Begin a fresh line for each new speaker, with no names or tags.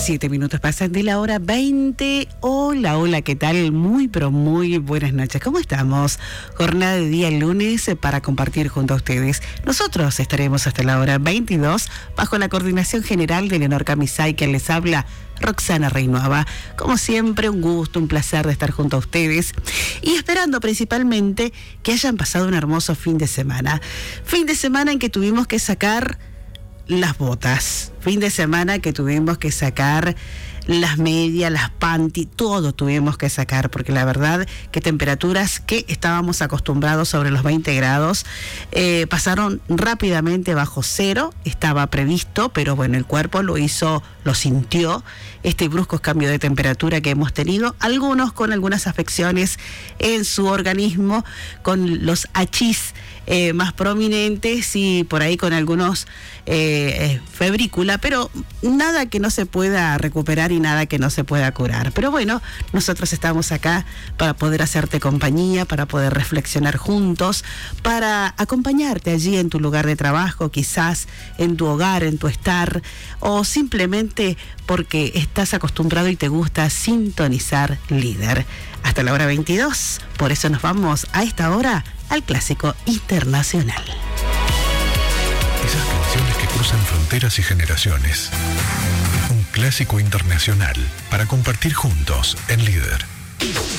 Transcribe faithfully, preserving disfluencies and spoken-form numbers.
Siete minutos pasan de la hora veinte. Hola, hola, ¿qué tal? Muy, pero muy buenas noches. ¿Cómo estamos? Jornada de día lunes para compartir junto a ustedes. Nosotros estaremos hasta la hora veintidós bajo la coordinación general de Leonor Camisay, quien les habla, Roxana Reinuava. Como siempre, un gusto, un placer de estar junto a ustedes y esperando principalmente que hayan pasado un hermoso fin de semana. Fin de semana en que tuvimos que sacar las botas, fin de semana que tuvimos que sacar las medias, las panty, todo tuvimos que sacar, porque la verdad que temperaturas que estábamos acostumbrados sobre los veinte grados eh, pasaron rápidamente bajo cero. Estaba previsto, pero bueno, el cuerpo lo hizo, lo sintió, este brusco cambio de temperatura que hemos tenido, algunos con algunas afecciones en su organismo, con los hachís Eh, más prominentes y por ahí con algunos eh, febrícula, pero nada que no se pueda recuperar y nada que no se pueda curar. Pero bueno, nosotros estamos acá para poder hacerte compañía, para poder reflexionar juntos, para acompañarte allí en tu lugar de trabajo, quizás en tu hogar, en tu estar, o simplemente porque estás acostumbrado y te gusta sintonizar Líder. Hasta la hora veintidós, por eso nos vamos a esta hora al clásico internacional.
Esas canciones que cruzan fronteras y generaciones. Un clásico internacional para compartir juntos en Líder.